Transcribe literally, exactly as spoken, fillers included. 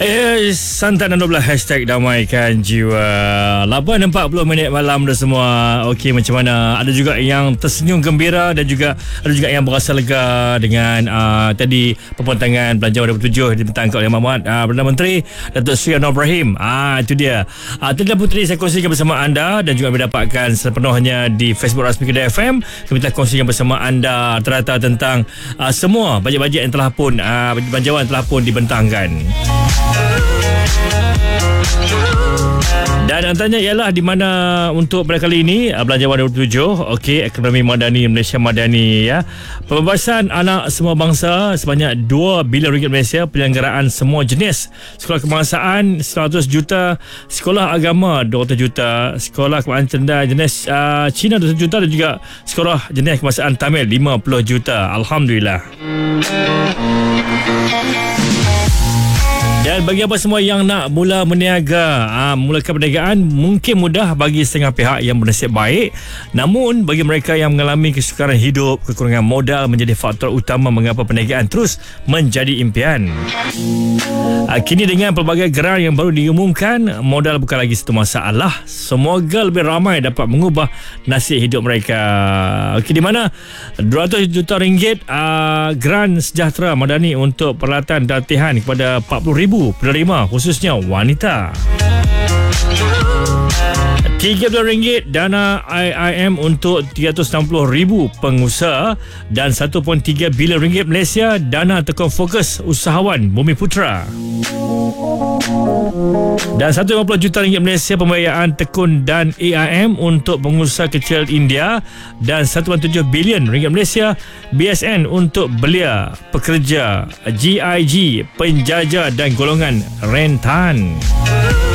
Eh, Santan dua belas hashtag damaikan jiwa. lapan empat puluh minit malam dah semua. Okey, macam mana? Ada juga yang tersenyum gembira dan juga ada juga yang berasa lega dengan uh, tadi pembentangan Belanjawan dua ribu tujuh dibentangkan oleh Mahmud uh, Perdana Menteri Datuk Seri Anwar Ibrahim. Ah, itu dia. Ah, Tadi Puteri saya kongsikan bersama anda dan juga kami dapatkan sepenuhnya di Facebook rasmi Kedah F M. Kami telah kongsikan bersama anda terata tentang uh, semua bajet-bajet yang telah pun uh, Belanjawan telah pun dibentangkan. Dan antaranya ialah di mana untuk pada kali ini Belanjawan dua ribu tujuh, okey, Ekonomi Madani Malaysia Madani, ya. Pembebasan anak semua bangsa sebanyak dua bilion ringgit Malaysia, penyelenggaraan semua jenis sekolah kebangsaan seratus juta, sekolah agama dua ratus juta, sekolah kebangsaan cerdas jenis uh, Cina dua ratus juta dan juga sekolah jenis kebangsaan Tamil lima puluh juta. Alhamdulillah. Dan bagi apa semua yang nak mula meniaga, aa, mulakan perniagaan mungkin mudah bagi setengah pihak yang bernasib baik. Namun bagi mereka yang mengalami kesukaran hidup, kekurangan modal menjadi faktor utama mengapa perniagaan terus menjadi impian. Aa, kini dengan pelbagai geran yang baru diumumkan, modal bukan lagi satu masalah. Semoga lebih ramai dapat mengubah nasib hidup mereka. Okey, di mana dua ratus juta ringgit aa, geran sejahtera Madani untuk peralatan dan latihan kepada empat puluh ribu penerima, khususnya wanita. tiga bilion ringgit dana I I M untuk tiga ratus enam puluh ribu pengusaha dan satu perpuluhan tiga bilion ringgit Malaysia dana tekun fokus usahawan Bumiputera. Dan seratus lima puluh juta ringgit Malaysia pembiayaan tekun dan A I M untuk pengusaha kecil India dan satu perpuluhan tujuh bilion ringgit Malaysia B S N untuk belia, pekerja, G I G, penjajah dan golongan rentan.